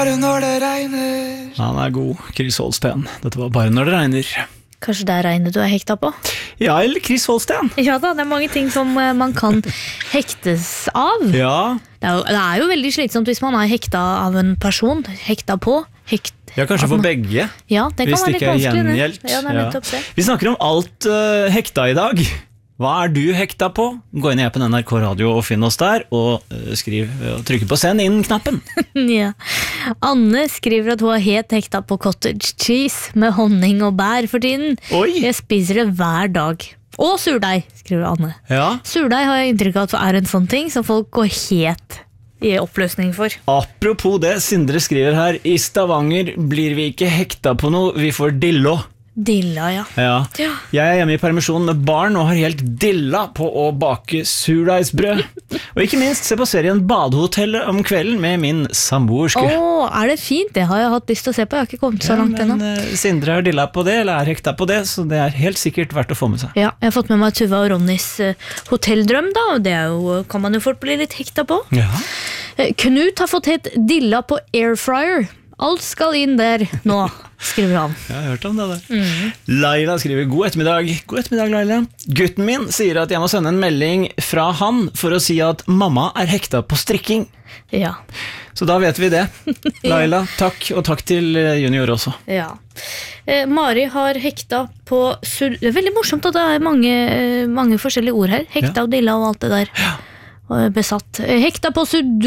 Bare når det regner. Han god, Chris Holsten. Dette var Bare når det regner. Kanskje det regnet du hekta på? Ja, eller Chris Holsten. Ja da, det mange ting som man kan hektes av. Ja. Det jo veldig slitsomt hvis man hekta av en person. Hekta på, Ja, kanskje for begge. Ja, det kan være litt vanskelig. Gjengjeldt. Ja, det nettopp det. Vi snakker om alt hekta i dag. Hva du hekta på? Gå inn i appen NRK Radio og finn oss der, og skriv og trykk på send inn-knappen. Ja. Anne skriver at hun har helt hekta på cottage cheese med honning og bær for tiden. Oi. Jeg spiser det hver dag. Og surdeig, skriver Anne. Ja. Surdeig har jeg inntrykk av at en sånn ting som folk går helt i oppløsning for. Apropos det, Sindre skriver her, i Stavanger blir vi ikke hekta på noe, vi får dillo. Dilla, ja. Ja. Jeg hjemme i permisjon med barn og har helt dilla på å bake surdeigsbrød. Og ikke minst se på serien Badehotell om kvelden med min samboerske. Det fint? Det har jeg hatt lyst til å se på. Jeg har ikke kommet så langt ennå. Sindre har dilla på det, eller hekta på det, så det helt sikkert verdt å få med seg. Ja, jeg har fått med meg Tuva og Ronnys hotelldrøm da, og det kan man jo fort bli litt hekta på. Ja. Knut har fått helt dilla på airfryer. Alt skal inn der nå, skriver han. Jeg har hørt om det der. Laila skriver, god ettermiddag. God ettermiddag, Laila. Gutten min sier at jeg må sende en melding fra han for å si at mamma hekta på strikking. Ja. Så da vet vi det. Laila, takk, og takk til junior også. Ja. Mari har hekta på det veldig morsomt at det mange forskjellige ord her. Hekta og dilla og alt det der. Ja. Besatt. Hekta på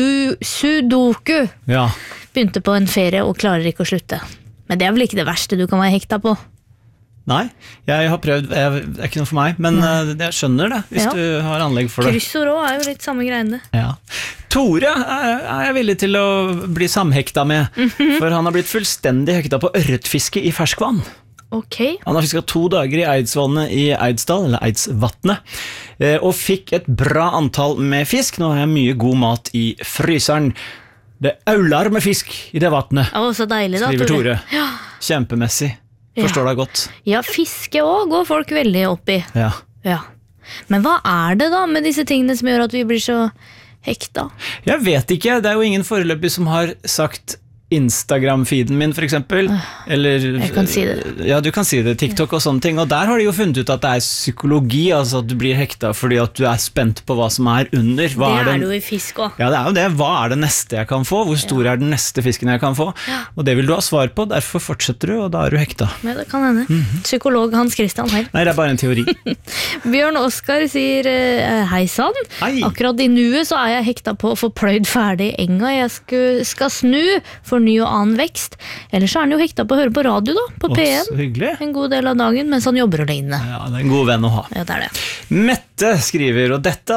sudoku. Ja. Begynte på en ferie og klarer ikke å slutte. Men det vel ikke det verste du kan være hekta på? Nei, jeg har prøvd, det ikke noe for meg, men jeg skjønner det, hvis du har anlegg for det. Kryssord også jo litt samme greiene. Ja. Tore jeg villig til å bli samhekta med, for han har blitt fullstendig hekta på ørretfiske i ferskvann. Okay. Han har fisket 2 dager i Eidsvannet i Eidsdal, eller Eidsvatnet, og fikk et bra antall med fisk. Nå har jeg mye god mat i fryseren. Det aular med fisk i det vattnet, så deilig da, skriver Tore. Ja. Kjempemessig, forstår deg godt. Ja, fiske også går folk veldig opp i. Ja. Men hva det da med disse tingene som gjør at vi blir så hekta? Jeg vet ikke, det jo ingen foreløpig som har sagt Instagram-feeden min for eksempel, eller jeg kan si det. Ja, du kan si det, TikTok og sånne ting, og der har de jo funnet ut at det psykologi, altså at du blir hekta fordi at du spent på hva som under. Hva det jo i fisk også. Ja, det jo det. Hva det neste jeg kan få? Hvor stor den neste fisken jeg kan få? Og det vil du ha svar på, derfor fortsetter du, og da du hekta. Ja, det kan hende. Psykolog Hans Christian her. Nei, det bare en teori. Bjørn Oskar sier hei sann. Hei. Akkurat i nuet så jeg hekta på å få pløyd ferdig enga. Jeg skal snu for ny og annen vekst. Ellers så han jo hekta på å høre på radio da, på P1. Så hyggelig. En god del av dagen, mens han jobber alene. Ja, det en god venn å ha. Ja, det det. Mette skriver, og dette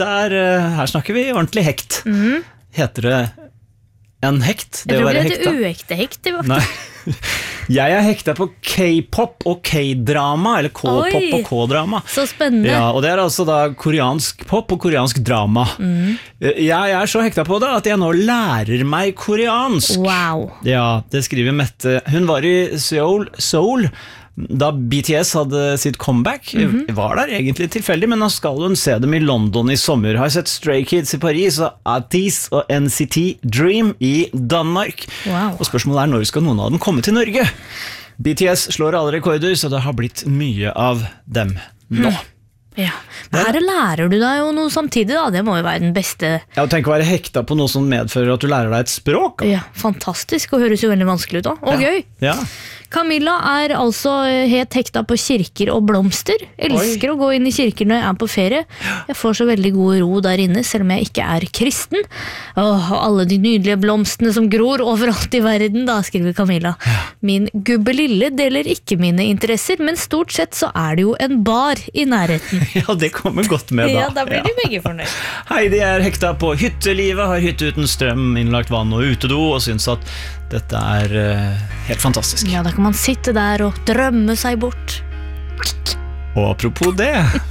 her snakker vi ordentlig hekt. Heter det en hekt? Jeg tror det det uekte hekt i hvert fall. Nei. Jeg hekta på K-pop og K-drama, eller K-pop og K-drama. Så spennende. Ja, og det altså da koreansk pop og koreansk drama. Jeg så hekta på det at jeg nå lærer meg koreansk. Wow. Ja, det skriver Mette. Hun var i Seoul da BTS hadde sitt comeback. Var der egentlig tilfeldig, men nå skal hun se dem i London i sommer. Har sett Stray Kids i Paris og Atis og NCT Dream i Danmark. Wow. Og spørsmålet når skal noen av dem komme til Norge? BTS slår alle rekorder, så det har blitt mye av dem nå. Ja. Her lærer du deg jo noe samtidig da, det må jo være den beste. Ja, tenk å være hekta på noe som medfører at du lærer deg et språk. Ja, fantastisk, og høres jo veldig vanskelig ut da, og gøy. Ja. Camilla altså helt hekta på kirker og blomster. Elsker å gå inn i kirker når jeg på ferie. Jeg får så veldig god ro der inne, selv om jeg ikke kristen. Og alle de nydelige blomstene som gror overalt i verden, da, skriver Camilla. Min gubbe lille deler ikke mine interesser, men stort sett så det jo en bar i nærheten. Ja, det kommer godt med da. Ja, da blir de begge fornøyd. Heidi hekta på hyttelivet, har hytte uten strøm, innlagt vann og utedo, og synes at dette helt fantastisk. Ja, da kan man sitte der og drømme seg bort. Og apropos det,